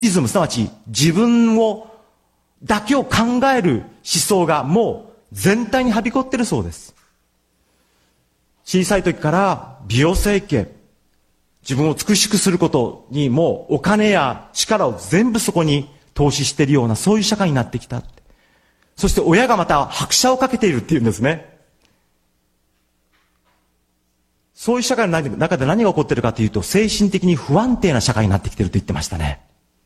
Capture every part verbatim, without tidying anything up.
イズム、すなわち自分をだけを考える思想がもう全体にはびこっているそうです。小さい時から美容整形、自分を美しくすることにもうお金や力を全部そこに投資しているような、そういう社会になってきた。そして親がまた拍車をかけているっていうんですね。そういう社会の中で何が起こっているかというと、精神的に不安定な社会になってきていると言ってましたね。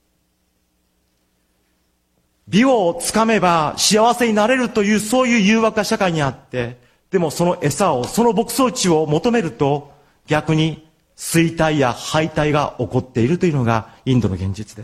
美をつかめば幸せになれるという、そういう誘惑が社会にあって、でもその餌を、その牧草地を求めると、逆に衰退や敗退が起こっているというのがインドの現実です。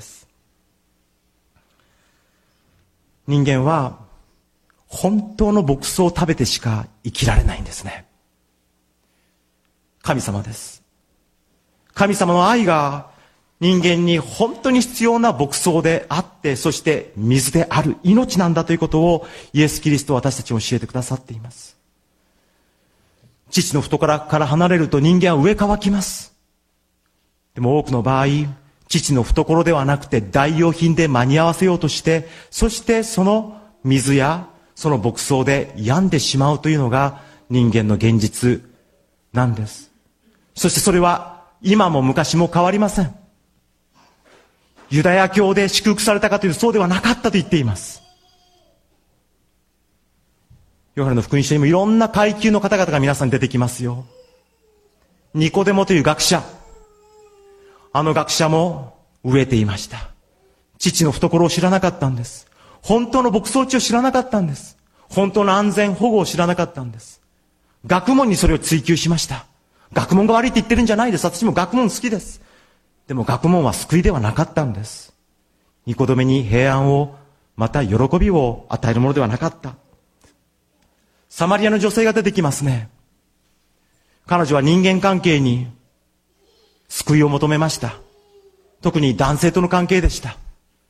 人間は本当の牧草を食べてしか生きられないんですね。神様です。神様の愛が人間に本当に必要な牧草であって、そして水である、命なんだということをイエス・キリストは私たちに教えてくださっています。父の懐から離れると人間は飢え渇きます。でも多くの場合、父の懐ではなくて代用品で間に合わせようとして、そしてその水やその牧草で病んでしまうというのが人間の現実なんです。そしてそれは今も昔も変わりません。ユダヤ教で祝福されたかというとそうではなかったと言っています。ヨハネの福音書にもいろんな階級の方々が皆さん出てきますよ。ニコデモという学者、あの学者も飢えていました。父の懐を知らなかったんです。本当の牧草地を知らなかったんです。本当の安全保護を知らなかったんです。学問にそれを追求しました。学問が悪いって言ってるんじゃないです。私も学問好きです。でも学問は救いではなかったんです。ニコデモに平安を、また喜びを与えるものではなかった。サマリアの女性が出てきますね。彼女は人間関係に救いを求めました。特に男性との関係でした。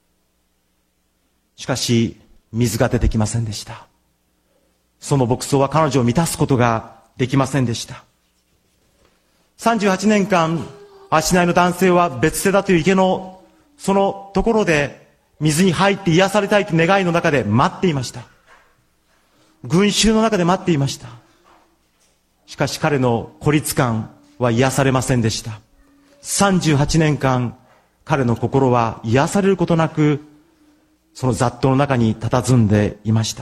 しかし水が出てきませんでした。その牧草は彼女を満たすことができませんでした。さんじゅうはちねんかん足内の男性は別世だという池のそのところで水に入って癒されたいという願いの中で待っていました。群衆の中で待っていました。しかし彼の孤立感は癒されませんでした。さんじゅうはちねんかん彼の心は癒されることなく、その雑踏の中に佇んでいました。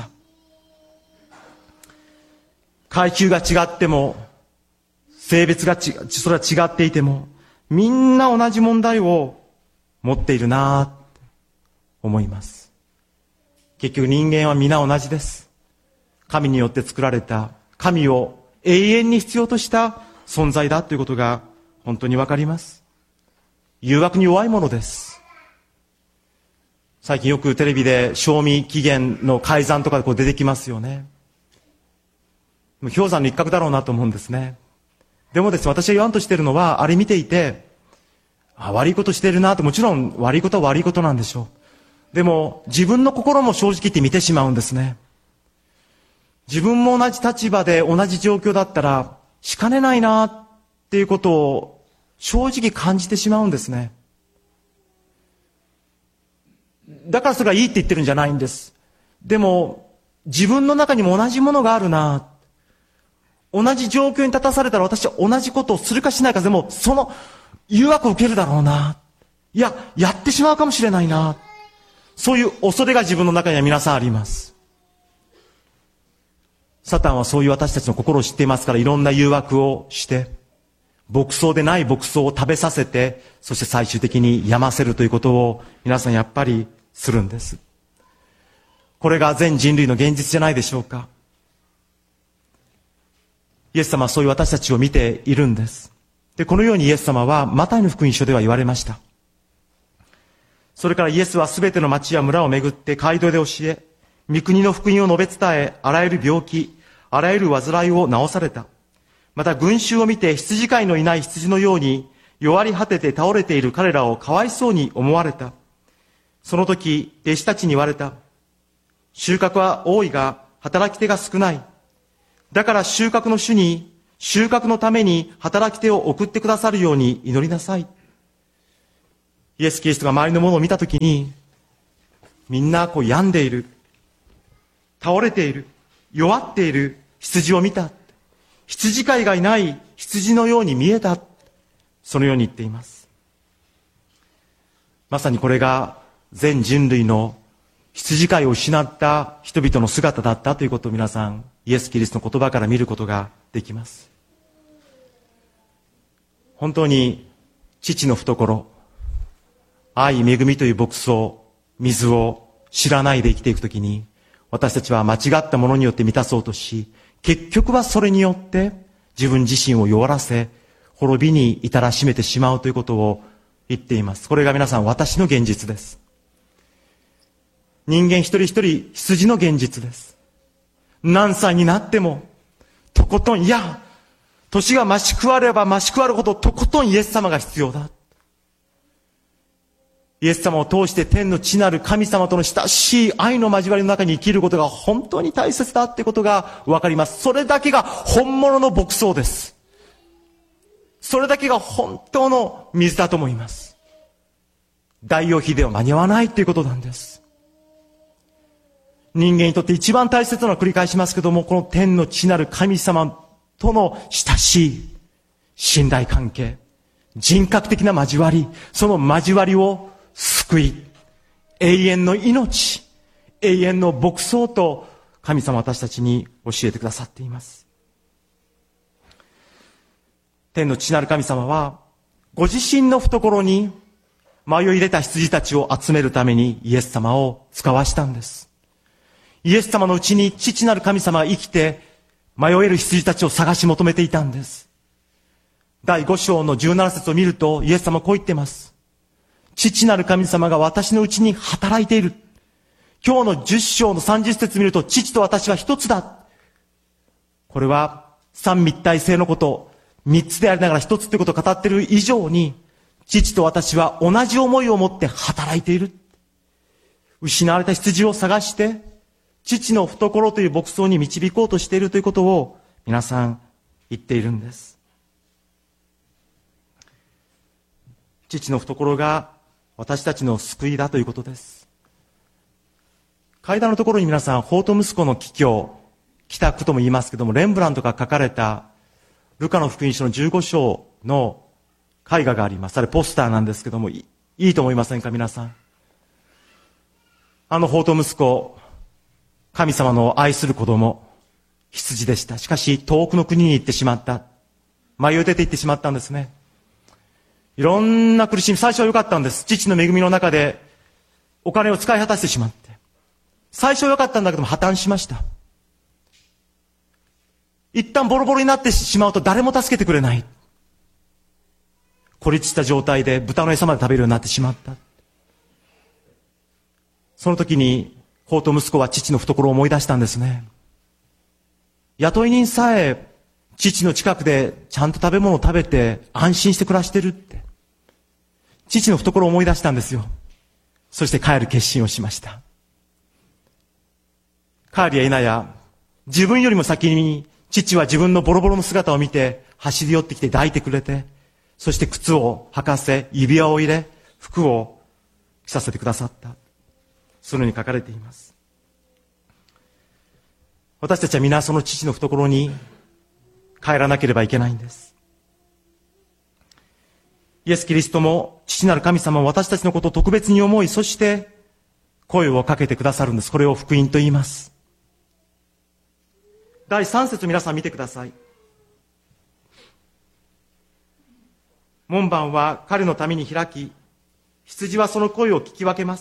階級が違っても、性別がち、それは違っていても、みんな同じ問題を持っているなぁと思います。結局人間は皆同じです。神によって作られた、神を永遠に必要とした存在だということが本当にわかります。誘惑に弱いものです。最近よくテレビで賞味期限の改ざんとかでこう出てきますよね。氷山の一角だろうなと思うんですね。でもですね、私が言わんとしているのは、あれ見ていて、あ、悪いことしているなって、もちろん悪いことは悪いことなんでしょう。でも、自分の心も正直言って見てしまうんですね。自分も同じ立場で同じ状況だったら、しかねないなっていうことを正直感じてしまうんですね。だからそれがいいって言ってるんじゃないんです。でも、自分の中にも同じものがあるな。同じ状況に立たされたら私は同じことをするかしないかでも、その誘惑を受けるだろうな。いや、やってしまうかもしれないな。そういう恐れが自分の中には皆さんあります。サタンはそういう私たちの心を知っていますから、いろんな誘惑をして、牧草でない牧草を食べさせて、そして最終的に病ませるということを皆さんやっぱりするんです。これが全人類の現実じゃないでしょうか。イエス様はそういう私たちを見ているんです。で、このようにイエス様はマタイの福音書では言われました。それからイエスはすべての町や村を巡って街道で教え、御国の福音を述べ伝え、あらゆる病気、あらゆる患いを治された。また群衆を見て羊飼いのいない羊のように弱り果てて倒れている彼らをかわいそうに思われた。その時、弟子たちに言われた。収穫は多いが働き手が少ない。だから収穫の主に、収穫のために働き手を送ってくださるように祈りなさい。 イエス・キリストが周りのものを見たときに、みんなこう病んでいる、倒れている、弱っている羊を見た。羊飼いがいない羊のように見えた。そのように言っています。まさにこれが全人類の羊飼いを失った人々の姿だったということを皆さん、イエス・キリストの言葉から見ることができます。本当に父の懐、愛、恵みという牧草、水を知らないで生きていくときに、私たちは間違ったものによって満たそうとし、結局はそれによって自分自身を弱らせ、滅びに至らしめてしまうということを言っています。これが皆さん私の現実です。人間一人一人羊の現実です。何歳になっても、とことん、いや、年が増し食われば増し食わるほどとことんイエス様が必要だ。イエス様を通して天の地なる神様との親しい愛の交わりの中に生きることが本当に大切だってことがわかります。それだけが本物の牧草です。それだけが本当の水だと思います。代用費では間に合わないということなんです。人間にとって一番大切なのは繰り返しますけども、この天の地なる神様との親しい信頼関係、人格的な交わり、その交わりを救い、永遠の命、永遠の牧草と神様私たちに教えてくださっています。天の父なる神様は、ご自身の懐に迷い出た羊たちを集めるためにイエス様を使わしたんです。イエス様のうちに父なる神様は生きて迷える羊たちを探し求めていたんです。だいご章のじゅうなな節を見るとイエス様はこう言っています。父なる神様が私のうちに働いている。今日のじゅっ章のさんじゅっ節見ると、父と私は一つだ。これは三位一体性のこと、三つでありながら一つということを語っている以上に、父と私は同じ思いを持って働いている。失われた羊を探して、父の懐という牧草に導こうとしているということを皆さん言っているんです。父の懐が私たちの救いだということです。階段のところに皆さん、法と息子の帰郷、帰宅とも言いますけども、レンブラントが書かれたルカの福音書のじゅうご章の絵画があります。あれポスターなんですけども、いいと思いませんか皆さん。あの法と息子、神様の愛する子供、羊でした。しかし遠くの国に行ってしまった。迷い出て行ってしまったんですね。いろんな苦しみ、最初は良かったんです。父の恵みの中でお金を使い果たしてしまって。最初は良かったんだけども破綻しました。一旦ボロボロになってしまうと誰も助けてくれない。孤立した状態で豚の餌まで食べるようになってしまった。その時に法と息子は父の懐を思い出したんですね。雇い人さえ父の近くでちゃんと食べ物を食べて安心して暮らしてるって。父の懐を思い出したんですよ。そして帰る決心をしました。帰りや否や、自分よりも先に父は自分のボロボロの姿を見て走り寄ってきて抱いてくれて、そして靴を履かせ、指輪を入れ、服を着させてくださった。そのように書かれています。私たちは皆その父の懐に帰らなければいけないんです。イエス・キリストも父なる神様も私たちのことを特別に思い、そして声をかけてくださるんです。これを福音と言います。だいさん節皆さん見てください。門番は彼のために開き、羊はその声を聞き分けます。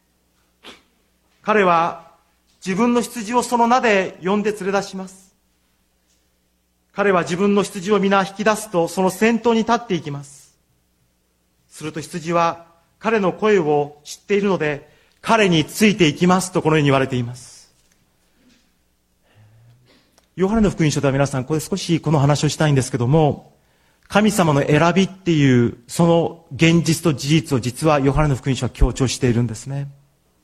彼は自分の羊をその名で呼んで連れ出します。彼は自分の羊を皆引き出すと、その先頭に立っていきます。すると羊は彼の声を知っているので、彼についていきますとこのように言われています。ヨハネの福音書では皆さん、これ少しこの話をしたいんですけども、神様の選びっていうその現実と事実を実はヨハネの福音書は強調しているんですね。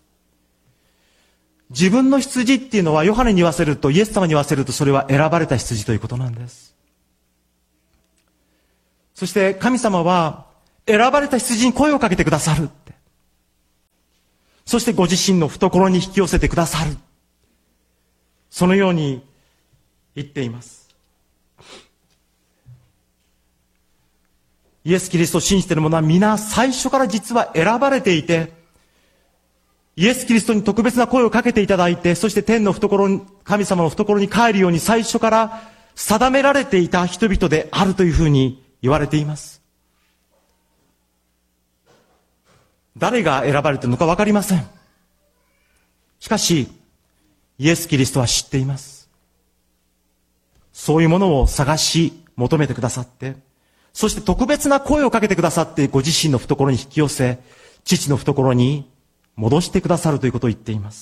自分の羊っていうのはヨハネに言わせると、イエス様に言わせると、それは選ばれた羊ということなんです。そして神様は選ばれた羊に声をかけてくださるって。そしてご自身の懐に引き寄せてくださる。そのように言っています。イエス・キリストを信じている者は皆最初から実は選ばれていて、イエス・キリストに特別な声をかけていただいて、そして天の懐に、神様の懐に帰るように最初から定められていた人々であるというふうに言われています。誰が選ばれているのかわかりません。しかし、イエス・キリストは知っています。そういうものを探し求めてくださって、そして特別な声をかけてくださって、ご自身の懐に引き寄せ、父の懐に戻してくださるということを言っています。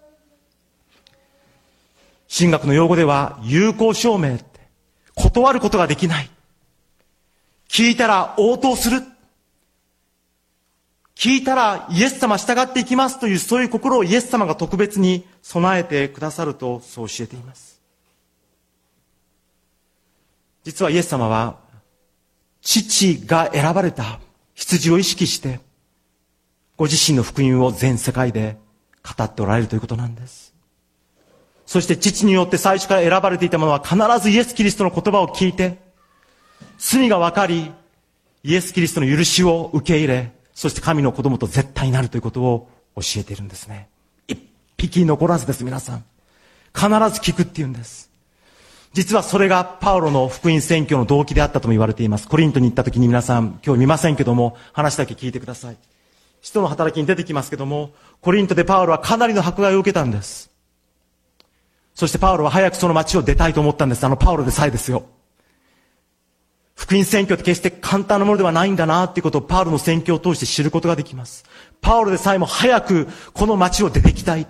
神学の用語では、有効証明って、断ることができない。聞いたら応答する。聞いたらイエス様従っていきますという、そういう心をイエス様が特別に備えてくださると、そう教えています。実はイエス様は、父が選ばれた羊を意識して、ご自身の福音を全世界で語っておられるということなんです。そして父によって最初から選ばれていたものは必ずイエス・キリストの言葉を聞いて、罪が分かり、イエス・キリストの許しを受け入れ、そして神の子供と絶対になるということを教えているんですね。一匹残らずです、皆さん。必ず聞くっていうんです。実はそれがパウロの福音宣教の動機であったとも言われています。コリントに行った時に皆さん、今日見ませんけども、話だけ聞いてください。使徒の働きに出てきますけども、コリントでパウロはかなりの迫害を受けたんです。そしてパウロは早くその町を出たいと思ったんです。あのパウロでさえですよ。福音宣教って決して簡単なものではないんだなっていうことをパウロの宣教を通して知ることができます。パウロでさえも早くこの町を出てきたい。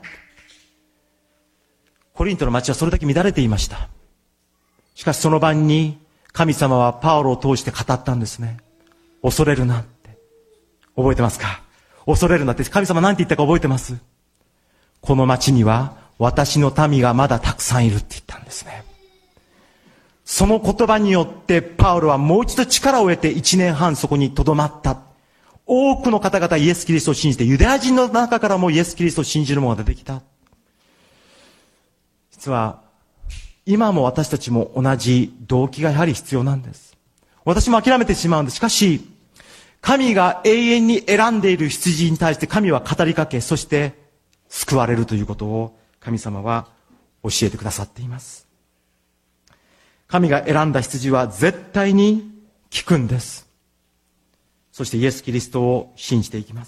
コリントの町はそれだけ乱れていました。しかしその晩に神様はパウロを通して語ったんですね。恐れるなって。覚えてますか？恐れるなって神様何て言ったか覚えてます？この町には私の民がまだたくさんいるって言ったんですね。その言葉によってパウロはもう一度力を得て一年半そこに留まった。多くの方々イエス・キリストを信じて、ユダヤ人の中からもイエス・キリストを信じる者が出てきた。実は今も私たちも同じ動機がやはり必要なんです。私も諦めてしまうんです。しかし神が永遠に選んでいる羊に対して神は語りかけ、そして救われるということを神様は教えてくださっています。神が選んだ羊は絶対に聞くんです。そしてイエス・キリストを信じていきます。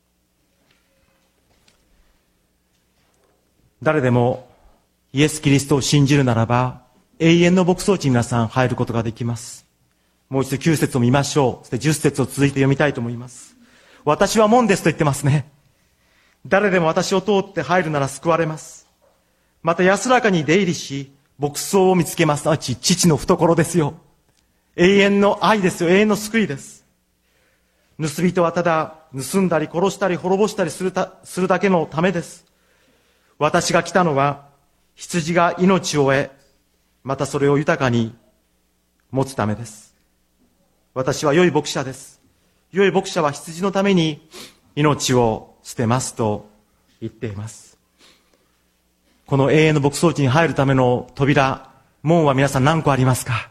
誰でもイエス・キリストを信じるならば、永遠の牧草地に皆さん入ることができます。もう一度きゅう節を見ましょう。そしてじゅっ節を続いて読みたいと思います。私は門ですと言ってますね。誰でも私を通って入るなら救われます。また安らかに出入りし、牧草を見つけます。あち、父の懐ですよ。永遠の愛ですよ。永遠の救いです。盗人はただ盗んだり殺したり滅ぼしたりするた、するだけのためです。私が来たのは、羊が命を得、またそれを豊かに持つためです。私は良い牧者です。良い牧者は羊のために命を捨てますと言っています。この永遠の牧草地に入るための扉、門は皆さん何個ありますか？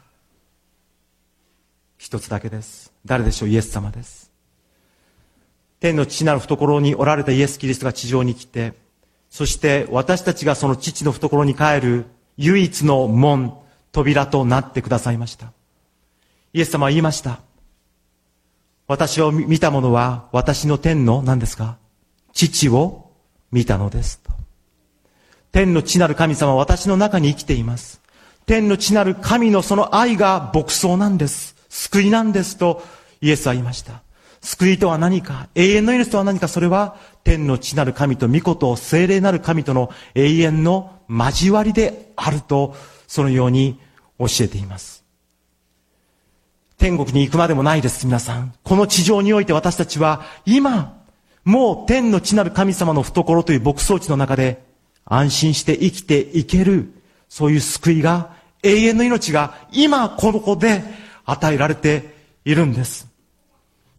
一つだけです。誰でしょう？イエス様です。天の父なる懐におられたイエス・キリストが地上に来て、そして私たちがその父の懐に帰る唯一の門、扉となってくださいました。イエス様は言いました。私を見た者は私の天の何ですか？父を見たのですと。天の父なる神様は私の中に生きています。天の父なる神のその愛が牧草なんです。救いなんですとイエスは言いました。救いとは何か、永遠の命とは何か、それは天の父なる神と御子と聖霊なる神との永遠の交わりであると、そのように教えています。天国に行くまでもないです、皆さん。この地上において私たちは今、もう天の父なる神様の懐という牧草地の中で安心して生きていける、そういう救いが、永遠の命が今この子で与えられているんです。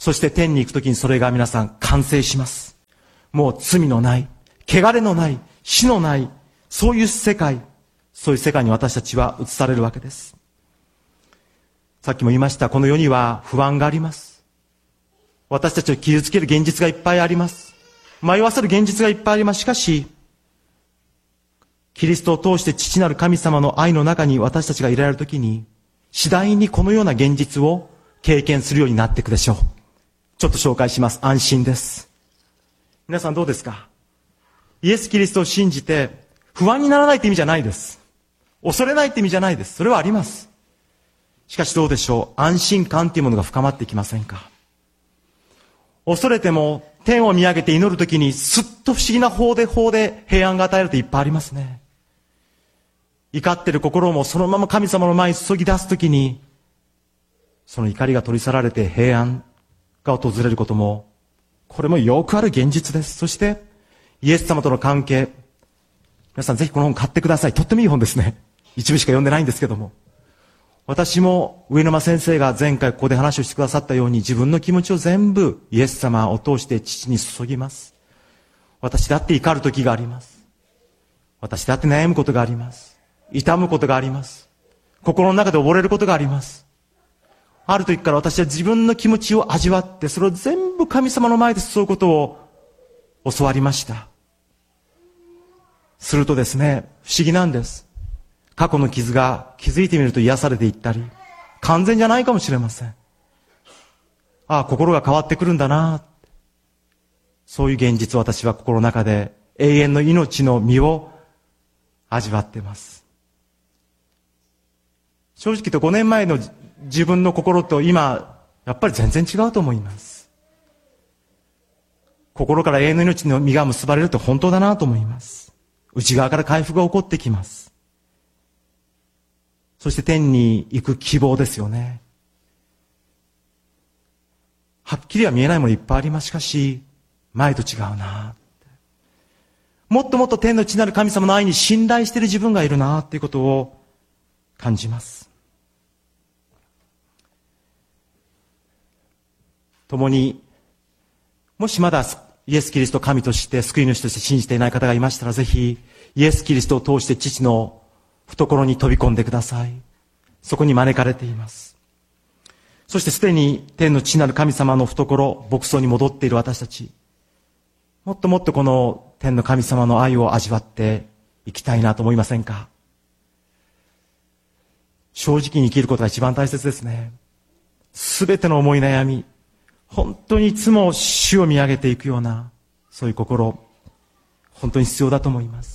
そして天に行くときにそれが皆さん完成します。もう罪のない、汚れのない、死のない、そういう世界、そういう世界に私たちは移されるわけです。さっきも言いました、この世には不安があります。私たちを傷つける現実がいっぱいあります。迷わせる現実がいっぱいあります。しかし、キリストを通して父なる神様の愛の中に私たちがいられるときに、次第にこのような現実を経験するようになっていくでしょう。ちょっと紹介します。安心です。皆さんどうですか？イエス・キリストを信じて不安にならないって意味じゃないです。恐れないって意味じゃないです。それはあります。しかしどうでしょう？安心感っていうものが深まってきませんか？恐れても天を見上げて祈るときにすっと不思議な法で法で平安が与えるといっぱいありますね。怒ってる心もそのまま神様の前に注ぎ出すときに、その怒りが取り去られて平安が訪れることも、これもよくある現実です。そして、イエス様との関係。皆さんぜひこの本買ってください。とってもいい本ですね。一部しか読んでないんですけども。私も上沼先生が前回ここで話をしてくださったように、自分の気持ちを全部イエス様を通して父に注ぎます。私だって怒る時があります。私だって悩むことがあります。痛むことがあります。心の中で溺れることがあります。ある時から私は自分の気持ちを味わって、それを全部神様の前で注ぐことを教わりました。するとですね、不思議なんです。過去の傷が気づいてみると癒されていったり、完全じゃないかもしれません。ああ、心が変わってくるんだな。そういう現実を私は心の中で永遠の命の実を味わっています。正直言うとごねんまえの自分の心と今、やっぱり全然違うと思います。心から永遠の命の実が結ばれると本当だなと思います。内側から回復が起こってきます。そして天に行く希望ですよね。はっきりは見えないものいっぱいあります。しかし、前と違うな。もっともっと天の父なる神様の愛に信頼している自分がいるなということを感じます。共に、もしまだイエス・キリストを神として救い主として信じていない方がいましたら、ぜひイエス・キリストを通して父の懐に飛び込んでください。そこに招かれています。そしてすでに天の父なる神様の懐、牧草に戻っている私たち、もっともっとこの天の神様の愛を味わっていきたいなと思いませんか？正直に生きることが一番大切ですね。すべての思い悩み、本当にいつも主を見上げていくような、そういう心、本当に必要だと思います。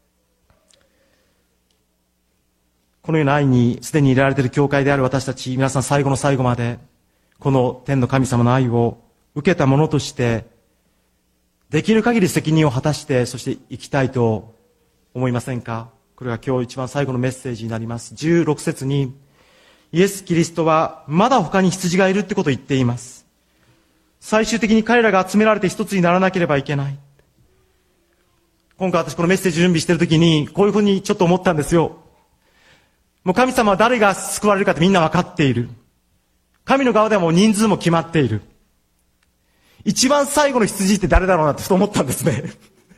このような愛にすでに入れられている教会である私たち、皆さん最後の最後まで、この天の神様の愛を受けたものとして、できる限り責任を果たして、そして生きたいと思いませんか？これが今日一番最後のメッセージになります。じゅうろく節に、イエス・キリストはまだ他に羊がいるってことを言っています。最終的に彼らが集められて一つにならなければいけない。今回私このメッセージ準備しているときに、こういうふうにちょっと思ったんですよ。もう神様は誰が救われるかってみんな分かっている。神の側ではもう人数も決まっている。一番最後の羊って誰だろうなってふと思ったんですね。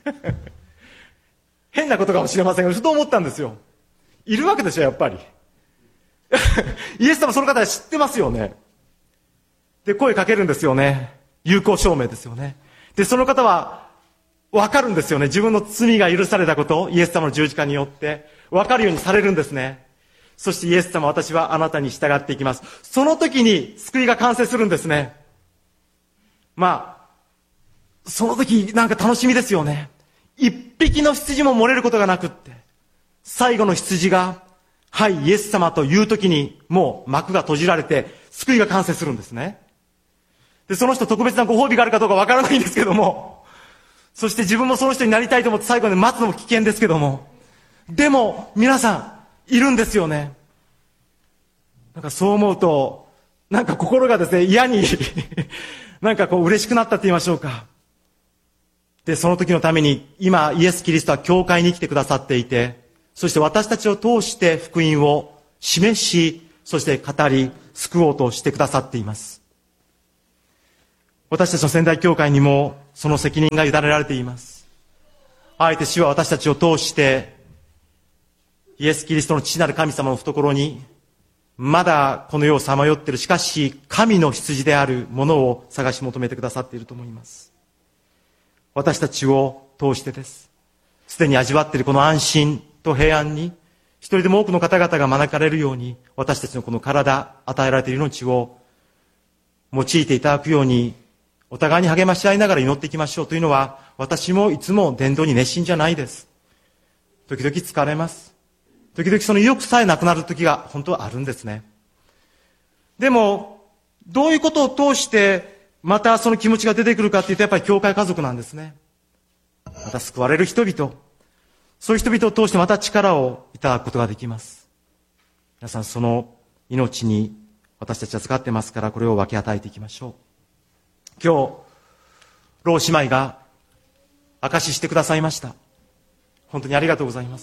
変なことかもしれませんが、ふと思ったんですよ。いるわけでしょ、やっぱり。イエス様その方は知ってますよね。で、声かけるんですよね。有効証明ですよね。で、その方は分かるんですよね。自分の罪が許されたこと、イエス様の十字架によって分かるようにされるんですね。そしてイエス様、私はあなたに従っていきます。その時に救いが完成するんですね。まあ、その時なんか楽しみですよね。一匹の羊も漏れることがなくって、最後の羊が、はい、イエス様という時にもう幕が閉じられて、救いが完成するんですね。で、その人特別なご褒美があるかどうかわからないんですけども、そして自分もその人になりたいと思って最後まで待つのも危険ですけども、でも皆さんいるんですよね。なんかそう思うと、なんか心がですね、嫌になんかこう嬉しくなったって言いましょうか。で、その時のために今イエス・キリストは教会に来てくださっていて、そして私たちを通して福音を示し、そして語り、救おうとしてくださっています。 私たちの仙台教会にもその責任が委ねられています。あえて主は私たちを通してイエス・キリストの父なる神様の懐にまだこの世をさまよっている、しかし神の羊であるものを探し求めてくださっていると思います。私たちを通してです。すでに味わっているこの安心と平安に一人でも多くの方々が招かれるように、私たちのこの体、与えられている命を用いていただくように、お互いに励まし合いながら祈っていきましょう。というのは、私もいつも伝道に熱心じゃないです。時々疲れます。時々その意欲さえなくなる時が本当はあるんですね。でも、どういうことを通してまたその気持ちが出てくるかっていうと、やっぱり教会家族なんですね。また救われる人々、そういう人々を通してまた力をいただくことができます。皆さん、その命に私たちは使ってますから、これを分け与えていきましょう。今日、老姉妹が証ししてくださいました。本当にありがとうございます。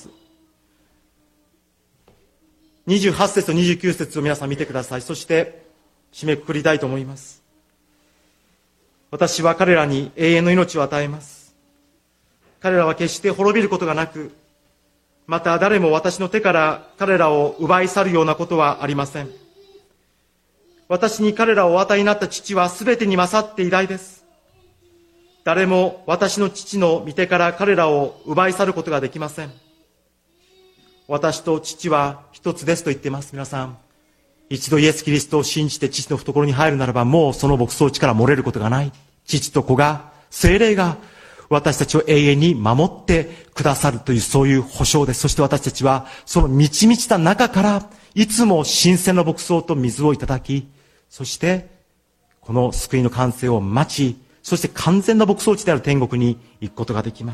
にじゅうはち節とにじゅうきゅう節を皆さん見てください。そして締めくくりたいと思います。私は彼らに永遠の命を与えます。彼らは決して滅びることがなく、また誰も私の手から彼らを奪い去るようなことはありません。私に彼らをお与えになった父はすべてに勝って偉大です。誰も私の父の御手から彼らを奪い去ることができません。私と父は一つですと言っています。皆さん、一度イエス・キリストを信じて父の懐に入るならば、もうその牧草地から漏れることがない。父と子が、聖霊が私たちを永遠に守ってくださるという、そういう保証です。そして私たちはその満ち満ちた中からいつも新鮮な牧草と水をいただき、そしてこの救いの完成を待ち、そして完全な牧草地である天国に行くことができます。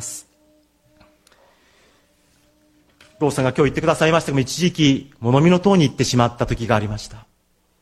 ローさんが今日言ってくださいましたけども、一時期物見の塔に行ってしまった時がありました。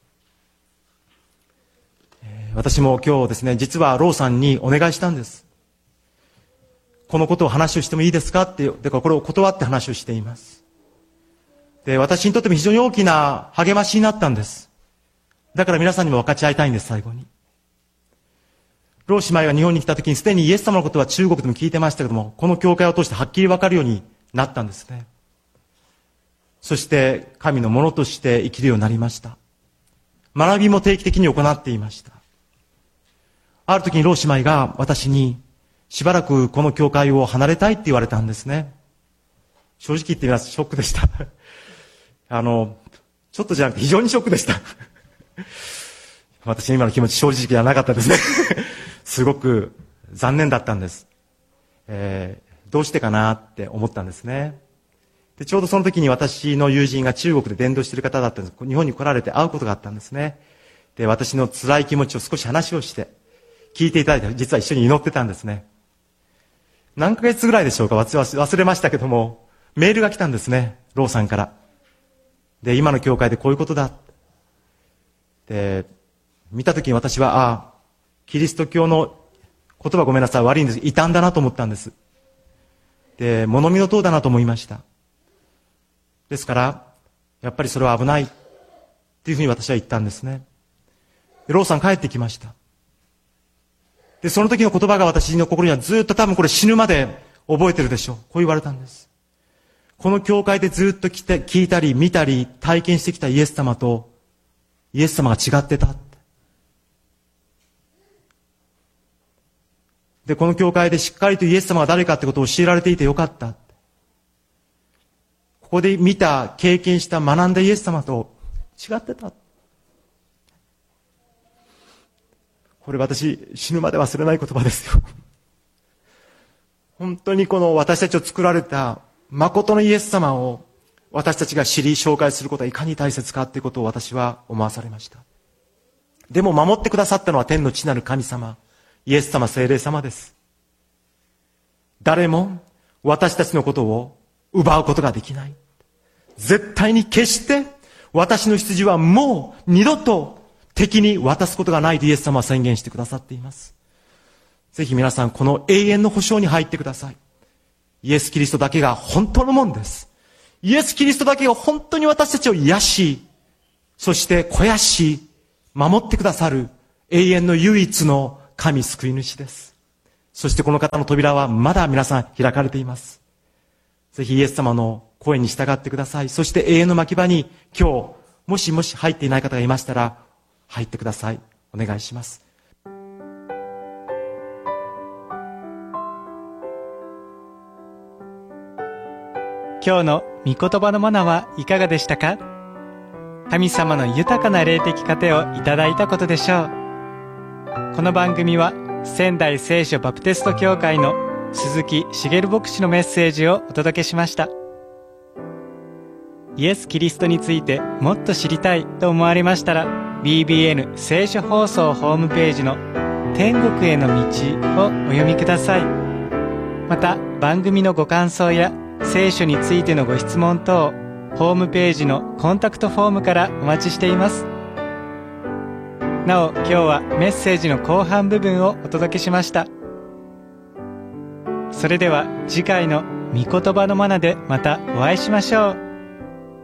えー、私も今日ですね、実はローさんにお願いしたんです。このことを話をしてもいいですかって、だからこれを断って話をしています。で、私にとっても非常に大きな励ましになったんです。だから皆さんにも分かち合いたいんです。最後に、ロー姉妹が日本に来た時にすでにイエス様のことは中国でも聞いてましたけども、この教会を通してはっきり分かるようになったんですね。そして神のものとして生きるようになりました。学びも定期的に行っていました。ある時にロー姉妹が私に、しばらくこの教会を離れたいって言われたんですね。正直言ってみます。ショックでした。あの、ちょっとじゃなくて非常にショックでした。私の今の気持ち正直ではなかったですね。すごく残念だったんです。えー、どうしてかなって思ったんですね。で、ちょうどその時に私の友人が中国で伝道している方だったんです。日本に来られて会うことがあったんですね。で、私の辛い気持ちを少し話をして聞いていただいて、実は一緒に祈ってたんですね。何ヶ月ぐらいでしょうか、忘れましたけども、メールが来たんですね、ローさんから。で、今の教会でこういうことだ。で、見たときに私は、ああ、キリスト教の言葉ごめんなさい、悪いんです。異端だなと思ったんです。で、物見の塔だなと思いました。ですから、やっぱりそれは危ないっていうふうに私は言ったんですね。で、ローさん帰ってきました。で、その時の言葉が私の心にはずっと多分これ死ぬまで覚えてるでしょう。こう言われたんです。この教会でずっと来て、聞いたり見たり体験してきたイエス様とイエス様が違ってた。で、この教会でしっかりとイエス様が誰かってことを教えられていてよかった。ここで見た、経験した、学んだイエス様と違ってた。これ私、死ぬまで忘れない言葉ですよ。本当にこの私たちを作られた誠のイエス様を私たちが知り紹介することはいかに大切かということを私は思わされました。でも守ってくださったのは天の父なる神様、イエス様、聖霊様です。誰も私たちのことを奪うことができない。絶対に決して私の羊はもう二度と敵に渡すことがないとイエス様は宣言してくださっています。ぜひ皆さんこの永遠の保証に入ってください。イエス・キリストだけが本当のもんです。イエス・キリストだけが本当に私たちを癒し、そして肥やし、守ってくださる永遠の唯一の神救い主です。そしてこの方の扉はまだ皆さん開かれています。ぜひイエス様の声に従ってください。そして永遠の牧場に今日、もしもし入っていない方がいましたら、入ってください。お願いします。 今日の御言葉のマナはいかがでしたか？神様の豊かな霊的糧をいただいたことでしょう。この番組は仙台聖書バプテスト教会の鈴木茂牧師のメッセージをお届けしました。イエス・キリストについてもっと知りたいと思われましたら、 ビービーエヌ 聖書放送ホームページの天国への道をお読みください。また番組のご感想や聖書についてのご質問等、ホームページのコンタクトフォームからお待ちしています。なお、今日はメッセージの後半部分をお届けしました。それでは次回の御言葉のマナでまたお会いしましょう。